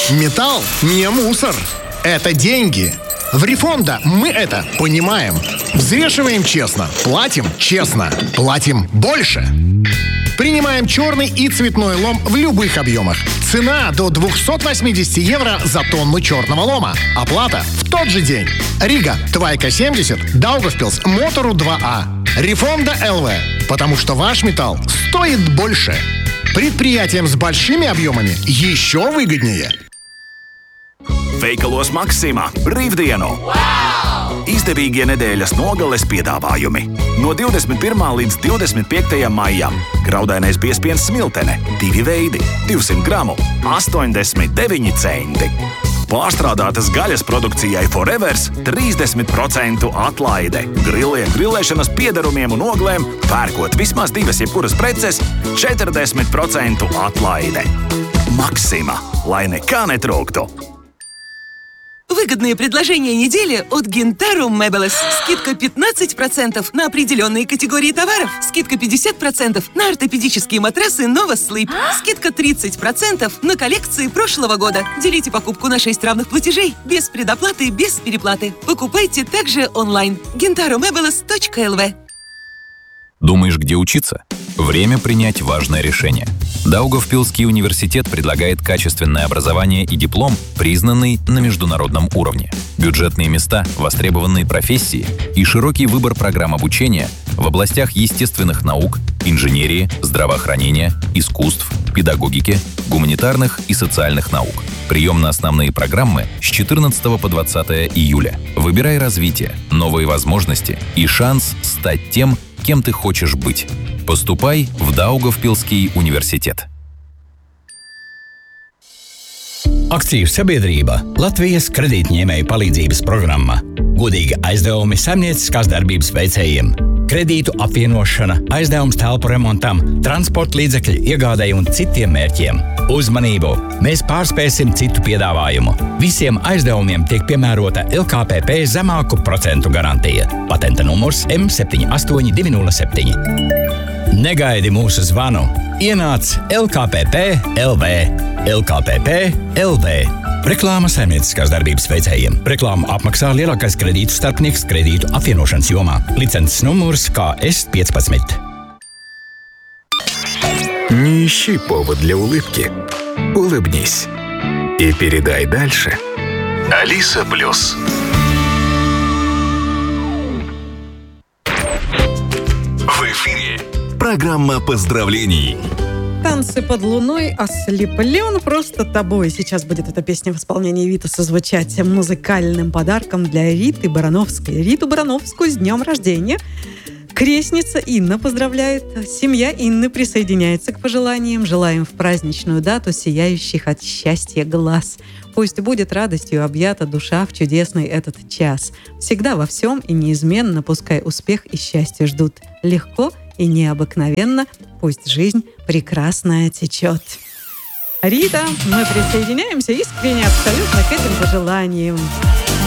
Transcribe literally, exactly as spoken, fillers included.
Металл не мусор. Это деньги. В Рифонда мы это понимаем. Взвешиваем честно, платим честно, платим больше. Принимаем черный и цветной лом в любых объемах. Цена до двести восемьдесят евро за тонну черного лома. Оплата в тот же день. Рига, Твайка семьдесят, Даугавпилс, Мотору два А. Рифонда эл ви. Потому что ваш металл стоит больше. Предприятиям с большими объемами еще выгоднее. Veikalos Maxima brīvdienu! Wow! Izdevīgie nedēļas nogales piedāvājumi. No divdesmit pirmā līdz divdesmit piektajam maijam. Graudainais biezpiens Smiltene, divi veidi, divsimt gramu, astoņdesmit deviņi centi. Pārstrādātas gaļas produkcijai Forevers trīsdesmit procentu atlaide. Griliem, grilēšanas piedarumiem un oglēm pērkot vismaz divas jebkuras preces četrdesmit procentu atlaide. Maxima, lai nekā netrūktu. Выгодные предложения недели от Gentarum Meubles. Скидка пятнадцать процентов на определенные категории товаров. Скидка пятьдесят процентов на ортопедические матрасы Nova Sleep. Скидка тридцать процентов на коллекции прошлого года. Делите покупку на шесть равных платежей. Без предоплаты, без переплаты. Покупайте также онлайн. гентарум мебелес точка эл ви. Думаешь, где учиться? Время принять важное решение. Даугавпилский университет предлагает качественное образование и диплом, признанный на международном уровне. Бюджетные места, востребованные профессии и широкий выбор программ обучения в областях естественных наук, инженерии, здравоохранения, искусств, педагогики, гуманитарных и социальных наук. Прием на основные программы с четырнадцатого по двадцатое июля. Выбирай развитие, новые возможности и шанс стать тем, кем ты хочешь быть. Поступай в Daugavpilский университет. Akciju sabiedrība Latvijas kredītņēmēju palīdzības programma. Godīgi aizdevumi saimnieciskās darbības veicējiem. Kredītu apvienošana, aizdevums telpu remontam, transporta līdzekļu iegādei un citiem mērķiem. Uzmanību! Mēs pārspēsim citu piedāvājumu. Visiem aizdevumiem tiek piemērota el kā pē pē zemāku procentu garantija. Patenta numurs em septiņi astoņi divi nulle septiņi. Negaidi mūsu zvanu. Ienāc el kā pē pē punkt el vē. el kā pē pē punkt el vē. Reklāma saimnieciskās darbības veicējiem. Reklāmu apmaksā lielākais kredītu starpnieks kredītu apvienošanas jomā. Licences numurs ка эс пятнадцать. Не ищи повод для улыбки. Улыбнись. И передай дальше. Алиса Плюс. В эфире программа поздравлений. «Танцы под луной», «Ослеплен просто тобой». Сейчас будет эта песня в исполнении Витуса звучать музыкальным подарком для Риты Барановской. Риту Барановскую с днем рождения. Крестница Инна поздравляет. Семья Инны присоединяется к пожеланиям. Желаем в праздничную дату сияющих от счастья глаз. Пусть будет радостью объята душа в чудесный этот час. Всегда во всем и неизменно пускай успех и счастье ждут. Легко и необыкновенно пусть жизнь прекрасная течет. Рита, мы присоединяемся искренне абсолютно к этим пожеланиям.